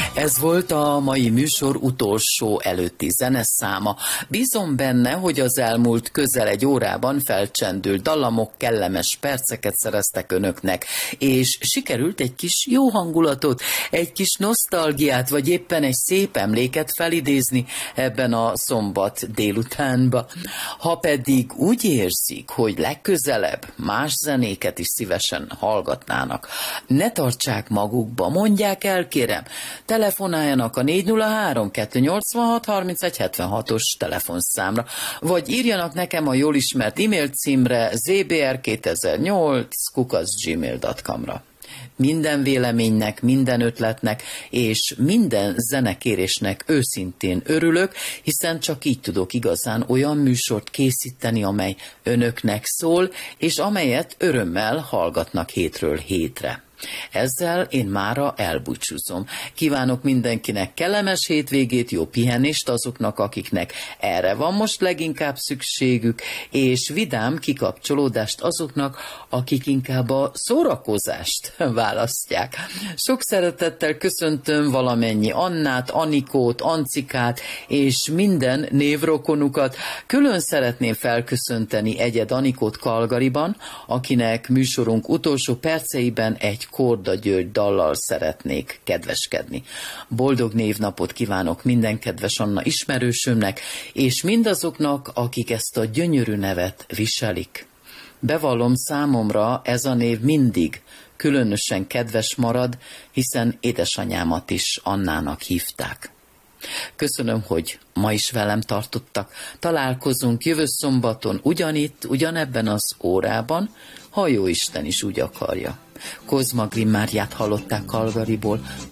Ez volt a mai műsor utolsó előtti zeneszáma. Bízom benne, hogy az elmúlt közel egy órában felcsendült dallamok kellemes perceket szereztek önöknek, és sikerült egy kis jó hangulatot, egy kis nosztalgiát, vagy éppen egy szép emléket felidézni ebben a szombat délutánba. Ha pedig úgy érzik, hogy legközelebb más zenéket is szívesen hallgatnának, ne tartsák magukba, mondják el, kérem, telefonáljanak a 403-286-3176-os telefonszámra, vagy írjanak nekem a jól ismert e-mail címre zbr2008@gmail.com-ra. Minden véleménynek, minden ötletnek és minden zenekérésnek őszintén örülök, hiszen csak így tudok igazán olyan műsort készíteni, amely önöknek szól, és amelyet örömmel hallgatnak hétről hétre. Ezzel én mára elbúcsúzom. Kívánok mindenkinek kellemes hétvégét, jó pihenést azoknak, akiknek erre van most leginkább szükségük, és vidám kikapcsolódást azoknak, akik inkább a szórakozást választják. Sok szeretettel köszöntöm valamennyi Annát, Anikót, Ancikát és minden névrokonukat. Külön szeretném felköszönteni Egyed Anikót Calgaryban, akinek műsorunk utolsó perceiben egy Korda György dallal szeretnék kedveskedni. Boldog névnapot kívánok minden kedves Anna ismerősömnek, és mindazoknak, akik ezt a gyönyörű nevet viselik. Bevallom, számomra ez a név mindig különösen kedves marad, hiszen édesanyámat is Annának hívták. Köszönöm, hogy ma is velem tartottak. Találkozunk jövő szombaton ugyanitt, ugyanebben az órában, ha Jóisten is úgy akarja. Kozma Grimmáriát hallották Calgaryból.